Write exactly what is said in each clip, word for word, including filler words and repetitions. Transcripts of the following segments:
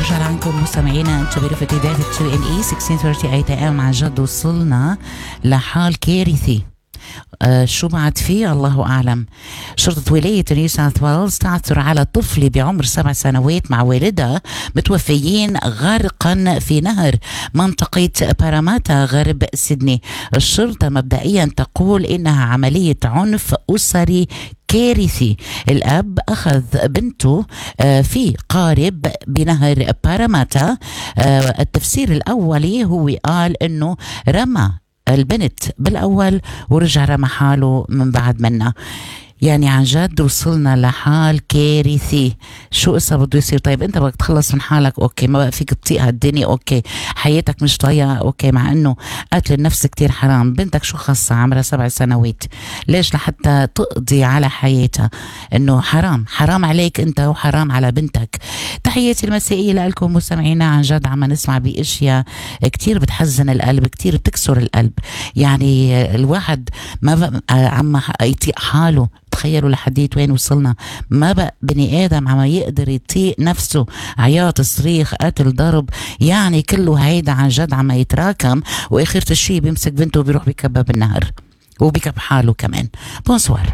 نرجع لعنكم مستمعينا، انتم برفقة إذاعة تو إم إي ستة عشر ثلاثين إيه إم. عن جد وصلنا لحال كارثي. آه شو بعد فيه الله أعلم. شرطة ولاية نيو ساوث ويلز تعثر على طفلة بعمر سبع سنوات مع والدها متوفيين غرقا في نهر منطقة باراماتا غرب سيدني. الشرطة مبدئيا تقول إنها عملية عنف أسري كارثي. الأب أخذ بنته في قارب بنهر باراماتا. التفسير الأولي هو قال إنه رمى البنت بالأول ورجع رمى حاله من بعد منها. يعني عن جد وصلنا لحال كارثي. شو قصة بده يصير؟ طيب انت بدك تخلص من حالك اوكي، ما بقى فيك تطيق هالدنيا اوكي، حياتك مش طايقة اوكي، مع انه قتل النفس كتير حرام. بنتك شو خاصة عمرها سبع سنوات؟ ليش لحتى تقضي على حياتها؟ انه حرام حرام عليك انت وحرام على بنتك. تحياتي المسائية لكم مستمعينا. عن جد عم نسمع باشياء كتير بتحزن القلب، كتير بتكسر القلب. يعني الواحد ما بقى عم يطيق حاله. تخيلوا لحديت وين وصلنا. ما بقى بني آدم عم يقدر يطيق نفسه. عياط، صريخ، قتل، ضرب، يعني كله هيدا عن جد عم يتراكم، وآخرة الشي بيمسك بنته وبيروح بيكبها بالنهر وبيكب حاله كمان. بونسوار.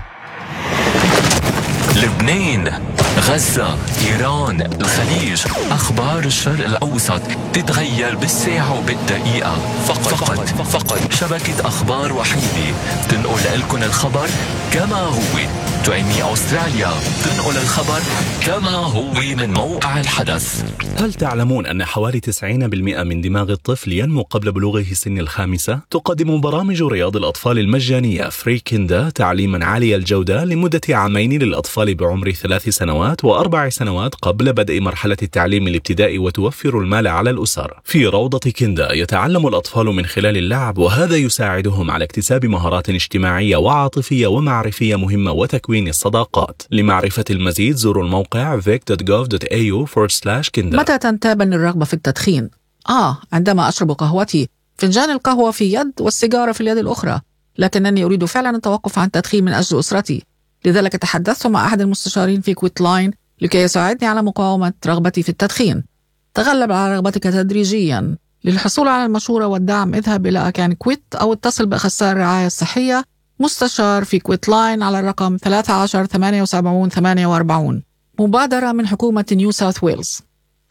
لبنان، غزة، إيران، الخليج، أخبار الشرق الأوسط تتغير بالساعة وبالدقيقة. فقط فقط, فقط شبكة أخبار وحيدة تنقل لكم الخبر كما هو. تو إم إي أستراليا تنقل الخبر كما هو من موقع الحدث. هل تعلمون أن حوالي تسعين بالمئة من دماغ الطفل ينمو قبل بلوغه سن الخامسة؟ تقدم برامج رياض الأطفال المجانية فري كيندا تعليما عالي الجودة لمدة عامين للأطفال بعمر ثلاث سنوات وأربع سنوات قبل بدء مرحلة التعليم الابتدائي، وتوفر المال على الأسر. في روضة كيندا يتعلم الأطفال من خلال اللعب، وهذا يساعدهم على اكتساب مهارات اجتماعية وعاطفية ومعرفية مهمة وتكوين الصداقات. لمعرفة المزيد زوروا الموقع vic dot gov dot a u forward slash kinda. متى تنتابني الرغبة في التدخين؟ آه عندما أشرب قهوتي، فنجان القهوة في يد والسيجارة في اليد الأخرى. لكنني أريد فعلا التوقف عن التدخين من أجل أسرتي، لذلك تحدثت مع أحد المستشارين في كويت لاين لكي يساعدني على مقاومة رغبتي في التدخين. تغلب على رغبتك تدريجيا. للحصول على المشورة والدعم اذهب إلى أكان كويت أو اتصل بأخصائي الرعاية الصحية مستشار في كويت لاين على الرقم ثلاثة عشر ثمانية وسبعين ثمانية وأربعين. مبادرة من حكومة نيو ساوث ويلز.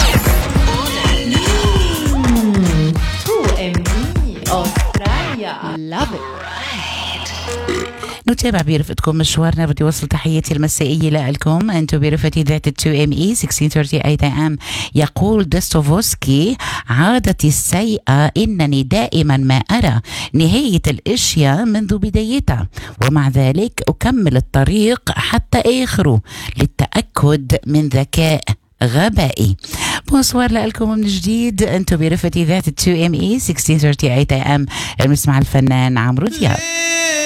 تو إم إي أستراليا. Love it. نتابع برفقتكم مشوارنا. بدي وصل تحياتي المسائية لكم. أنتم برفقة إذاعة تو إم إي ستة عشر ثلاثين إيه إم. يقول دوستويفسكي: عادتي السيئة إنني دائما ما أرى نهاية الأشياء منذ بدايتها، ومع ذلك أكمل الطريق حتى آخره للتأكد من ذكاء غبائي. بونسوار لكم من جديد. أنتم برفقة إذاعة تو إم إي ستة عشر ثلاثين إيه إم. نسمع الفنان عمرو دياب.